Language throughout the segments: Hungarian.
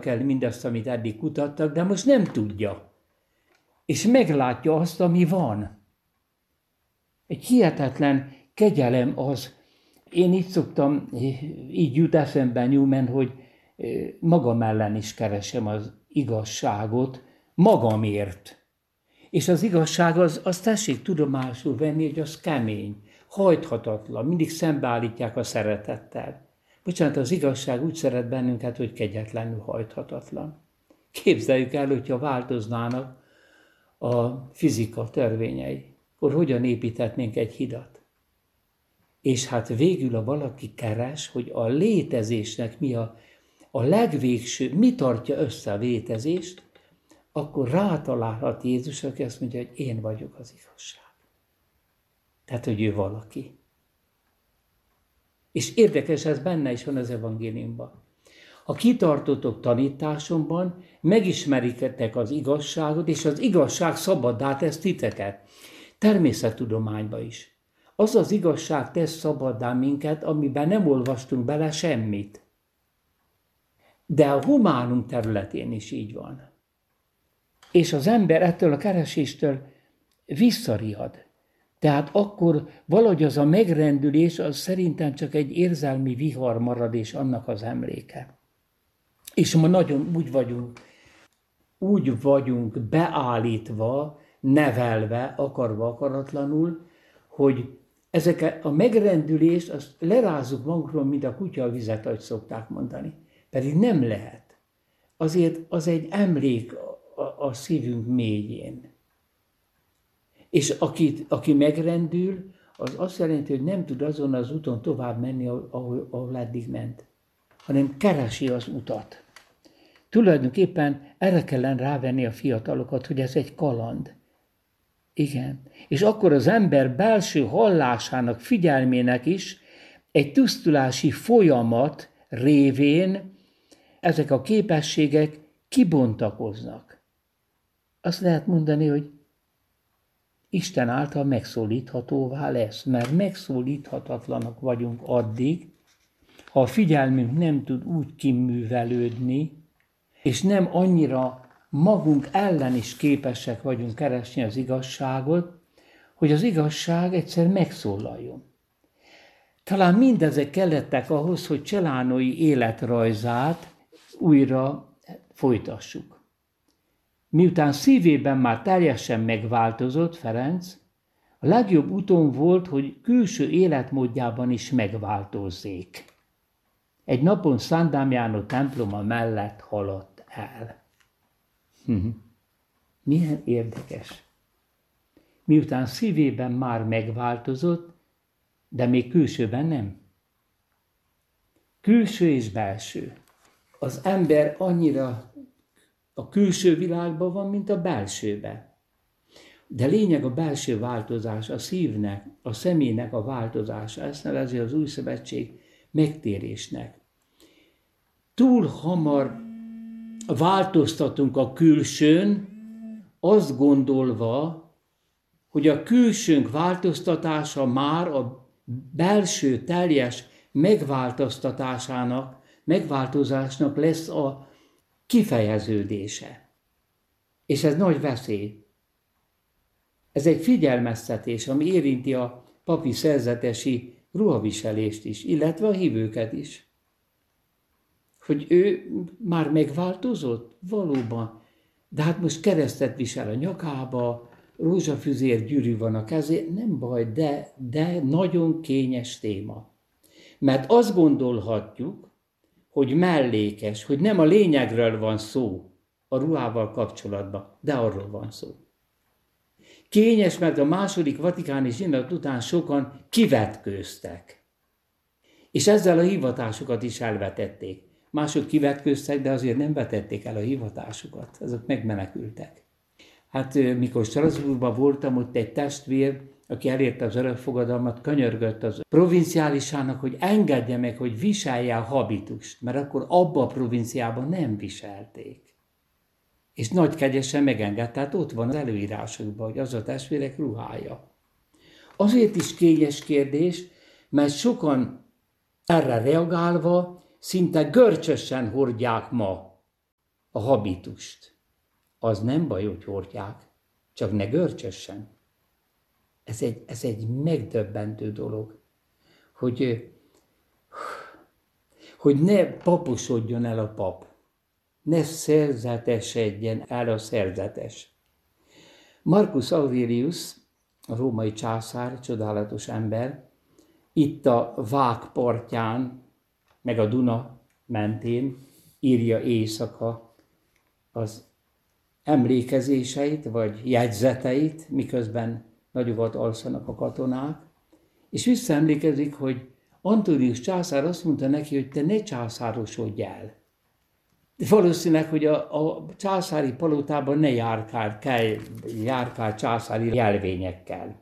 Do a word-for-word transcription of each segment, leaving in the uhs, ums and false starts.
kell mindazt, amit eddig kutattak, de most nem tudja. És meglátja azt, ami van. Egy hihetetlen kegyelem az. Én így szoktam, így jut eszembe Newman, hogy magam ellen is keresem az igazságot, magamért. És az igazság, az, az tessék tudomásul venni, hogy az kemény, hajthatatlan, mindig szembeállítják a szeretettel. Bocsánat, az igazság úgy szeret bennünket, hogy kegyetlenül hajthatatlan. Képzeljük el, hogyha változnának a fizika törvényei, akkor hogyan építhetnénk egy hidat? És hát végül, a valaki keres, hogy a létezésnek mi a, a legvégső, mi tartja össze a létezést, akkor rátalálhat Jézus, aki azt mondja, hogy én vagyok az igazság. Tehát, hogy ő valaki. És érdekes, ez benne is van az evangéliumban. Ha kitartotok tanításomban, megismeritek az igazságot, és az igazság szabaddá tesz titeket. Természettudományban is. Az az igazság tesz szabaddá minket, amiben nem olvastunk bele semmit. De a humánum területén is így van. És az ember ettől a kereséstől visszariad. Tehát akkor valahogy az a megrendülés, az szerintem csak egy érzelmi vihar marad, és annak az emléke. És ma nagyon úgy vagyunk, úgy vagyunk beállítva, nevelve, akarva, akaratlanul, hogy ezeket a megrendülést, azt lerázzuk magunkról, mint a kutya a vizet, ahogy szokták mondani. Pedig nem lehet. Azért az egy emlék a, a szívünk mélyén. És aki, aki megrendül, az azt jelenti, hogy nem tud azon az úton tovább menni, ahol, ahol eddig ment, hanem keresi az utat. Tulajdonképpen erre kellene rávenni a fiatalokat, hogy ez egy kaland. Igen. És akkor az ember belső hallásának, figyelmének is egy tisztulási folyamat révén ezek a képességek kibontakoznak. Azt lehet mondani, hogy Isten által megszólíthatóvá lesz, mert megszólíthatatlanak vagyunk addig, ha a figyelmünk nem tud úgy kiművelődni, és nem annyira magunk ellen is képesek vagyunk keresni az igazságot, hogy az igazság egyszer megszólaljon. Talán mindezek kellettek ahhoz, hogy Celánói életrajzát újra folytassuk. Miután szívében már teljesen megváltozott Ferenc, a legjobb úton volt, hogy külső életmódjában is megváltozzék. Egy napon Szent Dámjánó temploma mellett haladt el. Hm. Milyen érdekes. Miután szívében már megváltozott, de még külsőben nem. Külső és belső. Az ember annyira a külső világban van, mint a belsőben. De lényeg a belső változás, a szívnek, a személynek a változása. Ezt nevezi az Új Szövetség megtérésnek. Túl hamar változtatunk a külsőn, azt gondolva, hogy a külsőnk változtatása már a belső teljes megváltoztatásának, megváltozásnak lesz a kifejeződése. És ez nagy veszély. Ez egy figyelmeztetés, ami érinti a papi szerzetesi ruhaviselést is, illetve a hívőket is. Hogy ő már megváltozott? Valóban. De hát most keresztet visel a nyakába, rózsafüzér gyűrű van a kezén, nem baj, de, de nagyon kényes téma. Mert azt gondolhatjuk, hogy mellékes, hogy nem a lényegről van szó a ruhával kapcsolatban, de arról van szó. Kényes, mert a második vatikáni zsinat után sokan kivetkőztek. És ezzel a hivatásukat is elvetették. Mások kivetkőztek, de azért nem vetették el a hivatásukat. Azok megmenekültek. Hát mikor Strasbourgban voltam, ott egy testvér, aki elérte az örökfogadalmat, könyörgött az provinciálisának, hogy engedje meg, hogy viselje a habitust, mert akkor abba a provinciában nem viselték. És nagy kegyesen megengedte, tehát ott van az előírásokban, hogy az a testvérek ruhája. Azért is kényes kérdés, mert sokan erre reagálva szinte görcsösen hordják ma a habitust. Az nem baj, hogy hordják, csak ne görcsösen. Ez egy, ez egy megdöbbentő dolog, hogy, hogy ne paposodjon el a pap, ne szerzetesedjen el a szerzetes. Marcus Aurelius, a római császár, csodálatos ember, itt a Vák partján, meg a Duna mentén írja éjszaka az emlékezéseit, vagy jegyzeteit, miközben nagyokat alszanak a katonák, és visszaemlékezik, hogy Antonius császár azt mondta neki, hogy te ne császárosodj el. De valószínűleg, hogy a, a császári palotában ne járkál, kell, járkál császári jelvényekkel.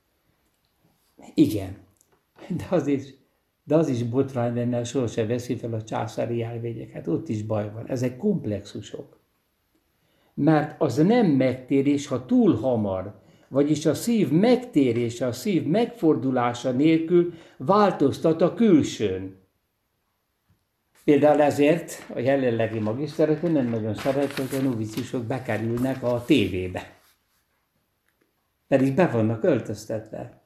Igen, de az is, de az is botrány lenne, ha sosem veszi fel a császári jelvényeket. Ott is baj van. Ezek komplexusok. Mert az nem megtérés, ha túl hamar, vagyis a szív megtérése, a szív megfordulása nélkül változtat a külsőn. Például ezért a jelenlegi magiszterekön nem nagyon szeret, hogy a noviciusok bekerülnek a tévébe. Pedig be vannak öltöztetve.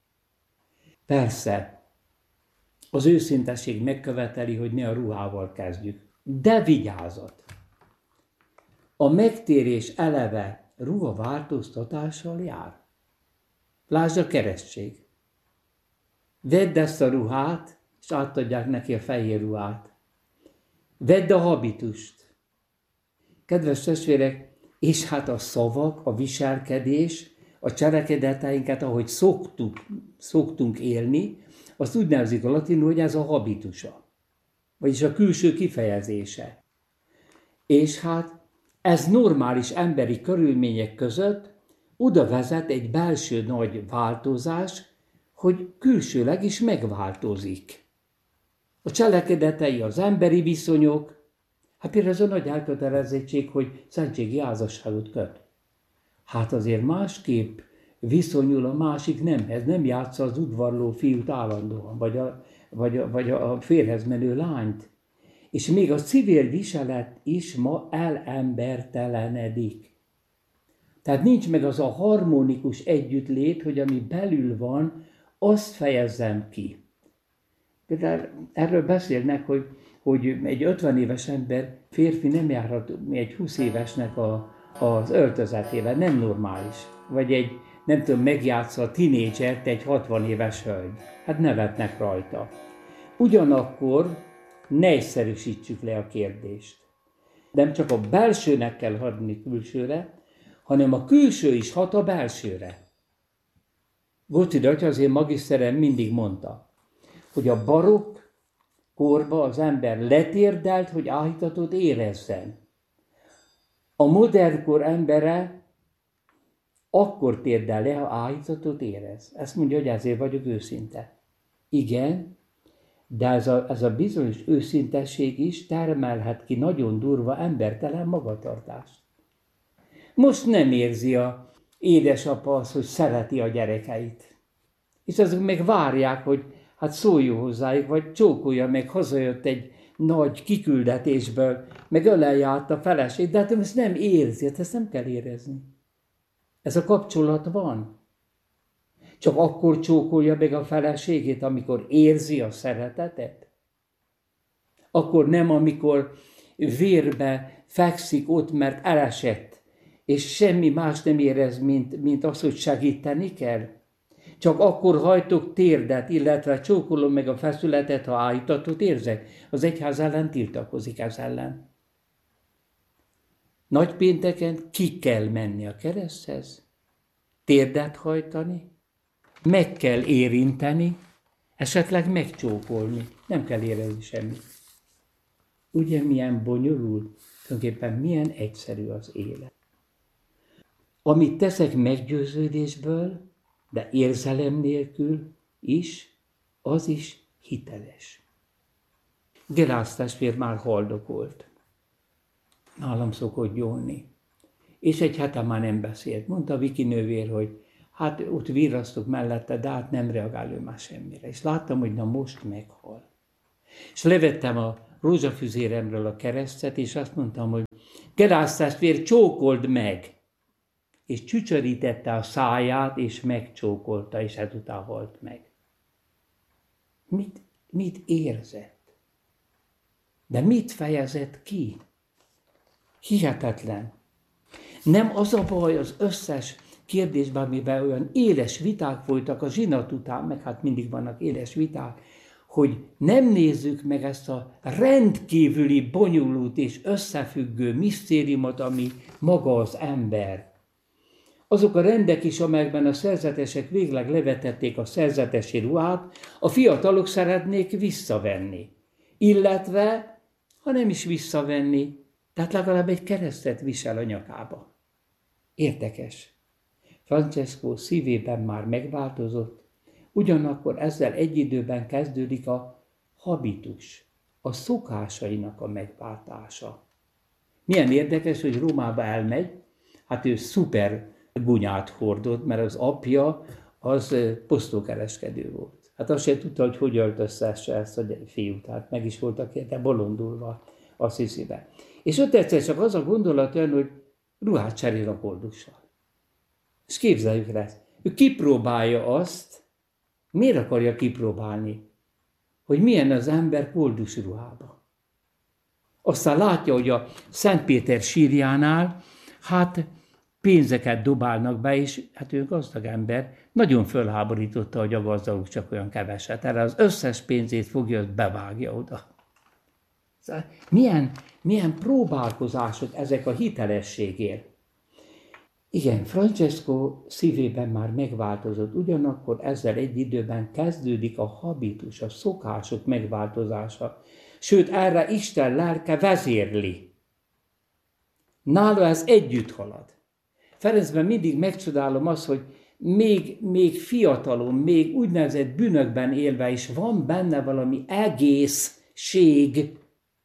Persze, az őszintesség megköveteli, hogy ne a ruhával kezdjük. De vigyázat! A megtérés eleve ruhaváltoztatással jár. Lásd a keresztség. Vedd ezt a ruhát, és átadják neki a fehér ruhát. Vedd a habitust. Kedves testvérek, és hát a szavak, a viselkedés, a cselekedeteinket, ahogy szoktuk, szoktunk élni, azt úgy nevezik a latinul, hogy ez a habitusa. Vagyis a külső kifejezése. És hát ez normális emberi körülmények között oda vezet egy belső nagy változás, hogy külsőleg is megváltozik. A cselekedetei, az emberi viszonyok, hát például ez a nagy elkötelezettség, hogy szentségi házasságot köt. Hát azért másképp viszonyul a másik nemhez, nem játsza az udvarló fiút állandóan, vagy a, vagy a, vagy a férhez menő lányt. És még a civil viselet is ma elembertelenedik. Tehát nincs meg az a harmonikus együttlét, hogy ami belül van, azt fejezzem ki. Például erről beszélnek, hogy, hogy egy ötven éves ember, férfi nem járhat egy húsz évesnek a, az öltözetével, nem normális. Vagy egy, nem tudom, megjátsza a tinédzsert egy hatvan éves hölgy. Hát nevetnek rajta. Ugyanakkor ne egyszerűsítsük le a kérdést. Nem csak a belsőnek kell hatni külsőre, hanem a külső is hat a belsőre. Góczi atya, az én magiszterem mindig mondta, hogy a barokk korba az ember letérdelt, hogy áhítatot érezzen. A modern kor embere akkor térdel le, ha áhítatot érez. Ezt mondja, hogy ezért vagyok őszinte. Igen, de ez a, ez a bizonyos őszintesség is termelhet ki nagyon durva embertelen magatartást. Most nem érzi a édesapa azt, hogy szereti a gyerekeit. És azok meg várják, hogy hát szóljon hozzájuk, vagy csókolja meg, hazajött egy nagy kiküldetésből, meg ölelje át a feleség, de hát ezt nem érzi, hát ezt nem kell érezni. Ez a kapcsolat van. Csak akkor csókolja meg a feleségét, amikor érzi a szeretetet? Akkor nem, amikor vérbe fekszik ott, mert elesett, és semmi más nem érez, mint, mint az, hogy segíteni kell? Csak akkor hajtok térdet, illetve csókolom meg a feszületet, ha áhítatot érzek. Az egyház ellen tiltakozik ez ellen. Nagypénteken ki kell menni a kereszthez, térdet hajtani, meg kell érinteni, esetleg megcsókolni. Nem kell érezni semmit. Ugye milyen bonyolult, tulajdonképpen milyen egyszerű az élet. Amit teszek meggyőződésből, de érzelem nélkül is, az is hiteles. Gerász testvér már haldokolt. Nálam szokott gyónni. És egy hete már nem beszélt. Mondta Viki nővér, hogy hát ott virrasztok mellette, de hát nem reagál ő már semmire. És láttam, hogy na most meghal. És levettem a rózsafüzéremről a keresztet, és azt mondtam, hogy Keresztestvér, csókold meg! És csücsörítette a száját, és megcsókolta, és ezután halt meg. Mit, mit érzett? De mit fejezett ki? Hihetetlen. Nem az a baj az összes kérdésben, amiben olyan éles viták folytak a zsinat után, meg hát mindig vannak éles viták, hogy nem nézzük meg ezt a rendkívüli, bonyolult és összefüggő misztériumot, ami maga az ember. Azok a rendek is, amelyekben a szerzetesek végleg levetették a szerzetesi ruhát, a fiatalok szeretnék visszavenni. Illetve, ha nem is visszavenni, tehát legalább egy keresztet visel a nyakába. Érdekes. Francesco szívében már megváltozott, ugyanakkor ezzel egy időben kezdődik a habitus, a szokásainak a megváltása. Milyen érdekes, hogy Rómába elmegy, hát ő szuper gunyát hordott, mert az apja az posztókereskedő volt. Hát azt sem tudta, hogy hogy öltöztesse ezt a fiút, hát meg is voltak érte bolondulva Assisibe. És ott egyszer csak az a gondolat jön, hogy ruhát cserél a koldussal. És képzeljük rá, ő kipróbálja azt, miért akarja kipróbálni, hogy milyen az ember koldus ruhába. Aztán látja, hogy a Szent Péter sírjánál, hát pénzeket dobálnak be, és hát ő gazdag ember, nagyon fölháborította, hogy a gazdagok csak olyan keveset. Erre az összes pénzét fogja, azt bevágja oda. Szóval milyen, milyen próbálkozások ezek a hitelességért. Igen, Francesco szívében már megváltozott, ugyanakkor ezzel egy időben kezdődik a habitus, a szokások megváltozása. Sőt, erre Isten lelke vezérli. Nála ez együtt halad. Ferencben mindig megcsodálom azt, hogy még, még fiatalon, még úgynevezett bűnökben élve is van benne valami egészség.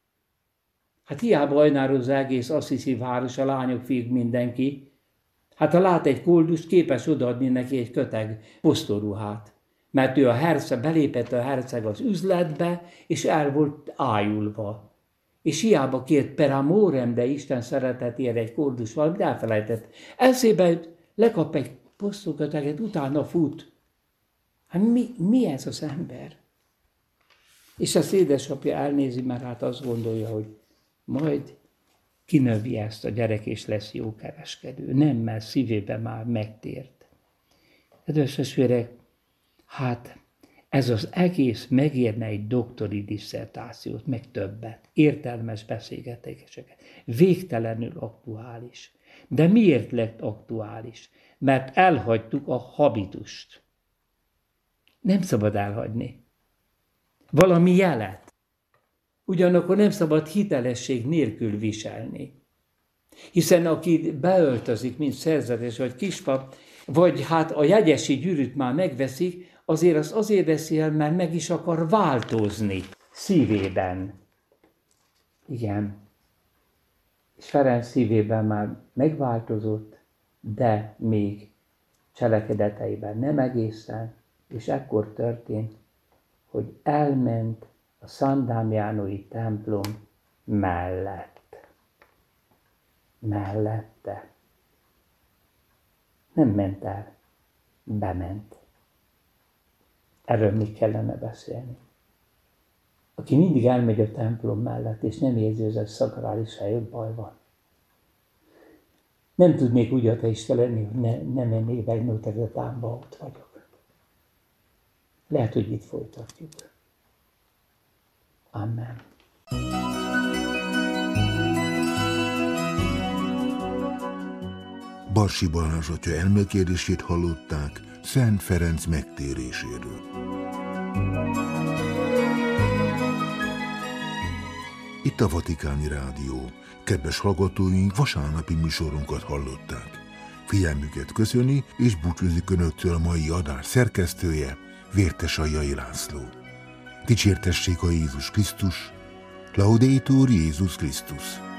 Hát hiába ajnároz egész Assisi város, a lányok, fiúk, mindenki. Hát ha lát egy koldust, képes odaadni neki egy köteg posztoruhát. Mert ő a herceg, belépett a herceg az üzletbe, és el volt ájulva. És hiába kért per amorem, de Isten szeretetére egy koldus valamit elfelejtett. Eszébe lekap egy posztóköteget, utána fut. Hát mi, mi ez az ember? És az édesapja elnézi, mert hát azt gondolja, hogy majd kinövi ezt a gyerek, és lesz jó kereskedő. Nem, mert szívében már megtért. Kedves testvérek, hát ez az egész megérne egy doktori disszertációt, meg többet, értelmes beszélgetéseket. Végtelenül aktuális. De miért lett aktuális? Mert elhagytuk a habitust. Nem szabad elhagyni. Valami jelet. Ugyanakkor nem szabad hitelesség nélkül viselni. Hiszen aki beöltözik, mint szerzetes vagy kispap, vagy hát a jegyesi gyűrűt már megveszik, azért az azért veszi el, mert meg is akar változni szívében. Igen. És Ferenc szívében már megváltozott, de még cselekedeteiben nem egészen, és ekkor történt, hogy elment a San Damianoi templom mellett. Mellette. Nem ment el, bement. Erről még kellene beszélni. Aki mindig elmegy a templom mellett, és nem érzi, hogy ez szakrális hely, ott baj van. Nem tudnék úgy ateista lenni, hogy ne, ne mennék be egy Notre Dame-ba, ott vagyok. Lehet, hogy itt folytatjuk. Amen. Barsi Balázs atya elmekérését hallották Szent Ferenc megtéréséről. Itt a Vatikáni Rádió. Kedves hallgatóink, vasárnapi műsorunkat hallották. Figyelmüket köszöni és búcsúzik önöktől a mai adás szerkesztője, Vértesajai László. Dicsértessék a Jézus Krisztus, Laudetur Jézus Krisztus.